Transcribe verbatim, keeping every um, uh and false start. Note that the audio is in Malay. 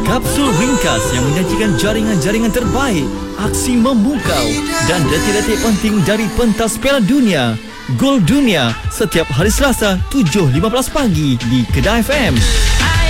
Kapsul ringkas yang menyajikan jaringan-jaringan terbaik, aksi memukau dan detik-detik penting dari pentas Piala Dunia. Gol Dunia setiap hari Selasa tujuh lima belas pagi di Kedah F M.